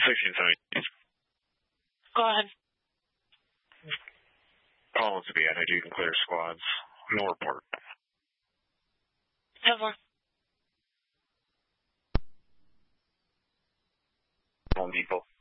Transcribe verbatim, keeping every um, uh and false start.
sixteen seventy. Go ahead. Collins to be added. You can clear squads. No report. ten four. Home Depot.